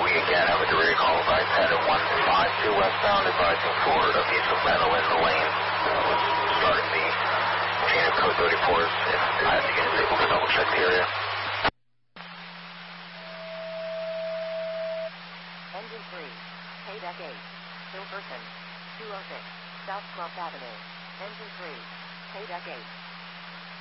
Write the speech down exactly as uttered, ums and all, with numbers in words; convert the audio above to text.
Navy again, have a direct call by Pet at one five two westbound, advising forward a piece of metal in the lane. Uh, starting the chain of code thirty-fours. If I have to get able to double check the area. Engine three, K-Deck eight, Hilverton, two oh six, South twelfth Avenue. Engine three, K-Deck eight.